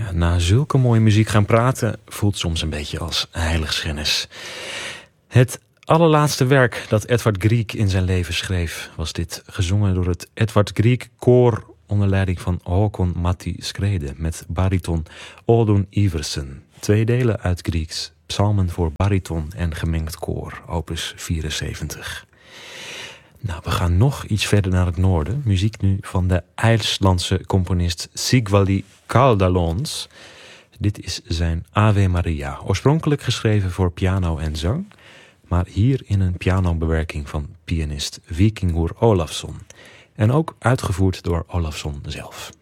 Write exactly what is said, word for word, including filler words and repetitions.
Na zulke mooie muziek gaan praten voelt soms een beetje als heiligschennis. Het allerlaatste werk dat Edvard Grieg in zijn leven schreef was dit, gezongen door het Edvard Grieg koor onder leiding van Håkon Matti Skrede met bariton Audun Iversen. Twee delen uit Griegs psalmen voor bariton en gemengd koor, opus vierenzeventig. Nou, we gaan nog iets verder naar het noorden. Muziek nu van de IJslandse componist Sigvaldi Kaldalons. Dit is zijn Ave Maria, oorspronkelijk geschreven voor piano en zang, maar hier in een pianobewerking van pianist Vikingur Olafsson. En ook uitgevoerd door Olafsson zelf.